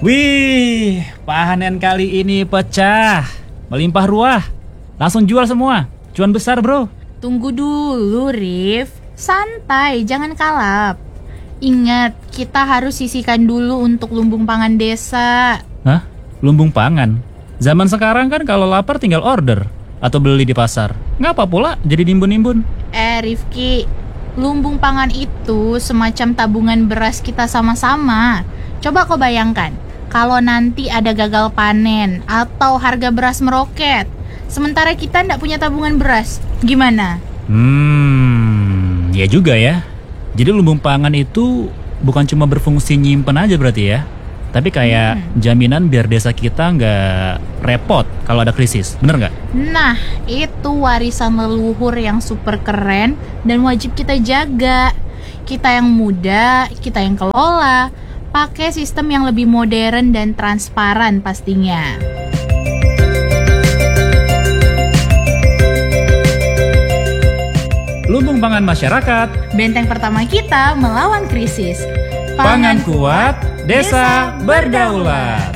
Wih, panen kali ini pecah, melimpah ruah. Langsung jual semua, cuan besar bro. Tunggu dulu, Rif. Santai, jangan kalap. Ingat, kita harus sisihkan dulu untuk lumbung pangan desa. Hah? Lumbung pangan? Zaman sekarang kan kalau lapar tinggal order atau beli di pasar. Ngapa pula jadi nimbun-nimbun? Rifki, lumbung pangan itu semacam tabungan beras kita sama-sama. Coba kau bayangkan, kalau nanti ada gagal panen atau harga beras meroket, sementara kita ndak punya tabungan beras, gimana? Ya juga ya. Jadi lumbung pangan itu bukan cuma berfungsi nyimpen aja berarti ya, tapi kayak jaminan biar desa kita nggak repot kalau ada krisis, bener nggak? Nah, itu warisan leluhur yang super keren dan wajib kita jaga. Kita yang muda, kita yang kelola, pakai sistem yang lebih modern dan transparan pastinya. Lumbung pangan masyarakat, Benteng pertama kita melawan krisis. pangan kuat, desa berdaulat.